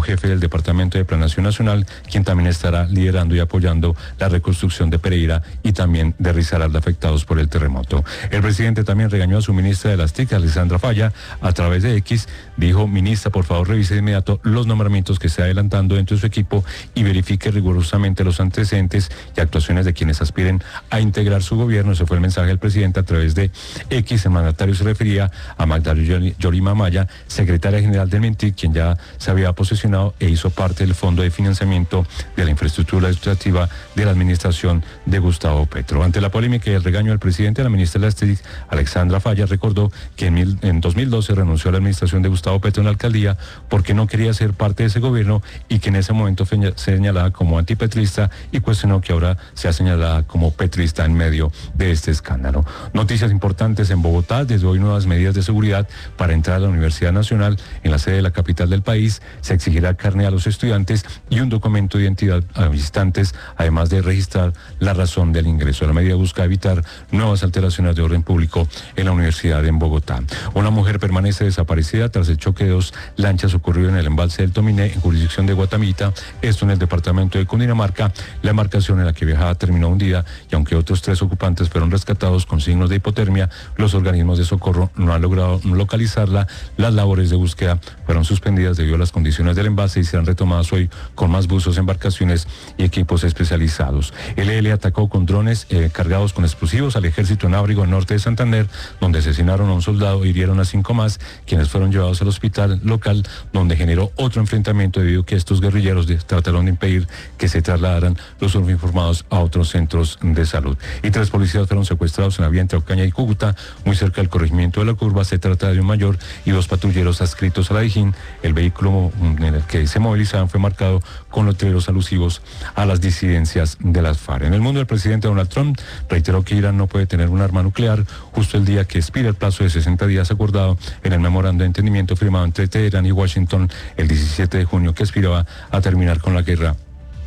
jefe del Departamento de Planeación Nacional, quien también estará liderando y apoyando la reconstrucción de Pereira y también de Risaralda afectados por el terremoto. El presidente también regañó a su ministra de las TIC, Alexandra Falla, a través de X. Dijo: ministra, por favor revise de inmediato los nombramientos que está adelantando dentro de su equipo y verifique rigurosamente los antecedentes y actuaciones de quienes aspiren a integrar su gobierno. Ese fue el mensaje del presidente a través de X. El mandatario se refería a Magdalena Yolima Maya, secretaria general del MINTIC, quien ya se había posesionado e hizo parte del Fondo de Financiamiento de la Infraestructura Administrativa de la administración de Gustavo Petro. Ante la polémica y el regaño del presidente, la ministra de las TIC, Alexandra Falla, recordó que en 2012 renunció a la administración de Gustavo Petro en la alcaldía porque no quería ser parte de ese gobierno y que en ese momento fue señalada como antipetrista, y cuestionó que ahora sea señalada como petrista en medio de este escándalo. Noticias importantes en Bogotá: desde hoy nuevas medidas de seguridad para entrar a la Universidad Nacional. En la sede de la capital del país se exigirá carné a los estudiantes y un documento de identidad a visitantes, además de registrar la razón del ingreso. La medida busca evitar nuevas alteraciones de orden público en la universidad en Bogotá. Una mujer permanece desaparecida tras el choque de dos lanchas ocurrido en el embalse del Tominé, en jurisdicción de Guatamita, esto en el departamento de Cundinamarca. La embarcación en la que viajaba terminó hundida y aunque otros 3 ocupantes fueron rescatados con signos de hipotermia, los organismos de socorro no han logrado localizarla. Las labores de búsqueda fueron suspendidas debido a las condiciones del embalse y serán retomadas hoy con más buzos, embarcaciones y equipos especializados. El EL atacó con drones cargados con explosivos al ejército en Ábrigo, en norte de Santander, donde asesinaron a un soldado e hirieron a 5 más, quienes fueron llevados al hospital local, donde generó otro enfrentamiento debido a que estos guerrilleros trataron de impedir que se trasladaran los uniformados a otros centros de salud. Y 3 policías fueron secuestrados en la vía entre Ocaña y Cúcuta, muy cerca del corregimiento de la Curva. Se trata de un mayor y 2 patrulleros adscritos a la Dijín. El vehículo en el que se movilizaban fue marcado con letreros alusivos a las disidencias de las FARC. En el mundo, el presidente Donald Trump reiteró que Irán no puede tener un arma nuclear justo el día que expira el plazo de 60 días acordado en el memorando de entendimiento firmado entre Teherán y Washington el 17 de junio, que aspiraba a terminar con la guerra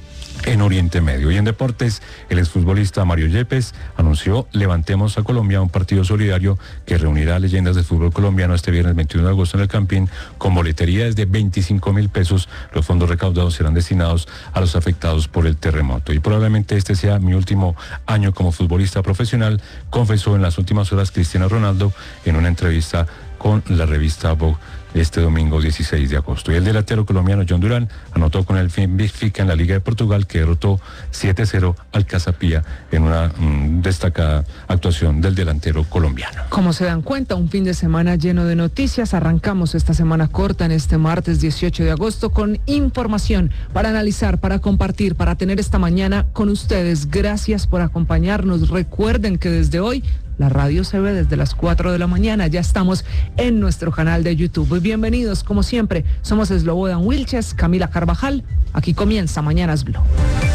en Oriente Medio. Y en deportes, el exfutbolista Mario Yepes anunció Levantemos a Colombia, un partido solidario que reunirá a leyendas del fútbol colombiano este viernes 21 de agosto en el Campín, con boletería desde 25.000 pesos. Los fondos recaudados serán destinados a los afectados por el terremoto. Y probablemente este sea mi último año como futbolista profesional, confesó en las últimas horas Cristiano Ronaldo en una entrevista con la revista Vogue este domingo 16 de agosto. Y el delantero colombiano John Durán anotó con el Benfica en la Liga de Portugal, que derrotó 7-0 al Casapía en una destacada actuación del delantero colombiano. Como se dan cuenta, un fin de semana lleno de noticias. Arrancamos esta semana corta en este martes 18 de agosto con información para analizar, para compartir, para tener esta mañana con ustedes. Gracias por acompañarnos. Recuerden que desde hoy la radio se ve desde las 4 de la mañana. Ya estamos en nuestro canal de YouTube. Bienvenidos, como siempre. Somos Slobodan Wilches, Camila Carvajal. Aquí comienza Mañanas Blue.